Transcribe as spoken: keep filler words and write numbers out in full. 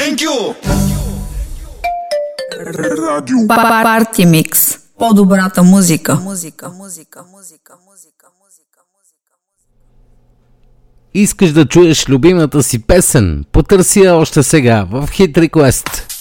Thank you! Парти микс. По-добрата музика. Музика, музика, музика, музика, музика. Искаш да чуеш любимата си песен? Потърси я още сега в Hit Request.